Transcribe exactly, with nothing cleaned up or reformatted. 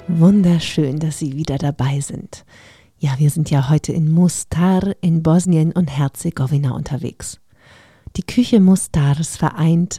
Wunderschön, dass Sie wieder dabei sind. Ja, wir sind ja heute in Mostar in Bosnien und Herzegowina unterwegs. Die Küche Mostars vereint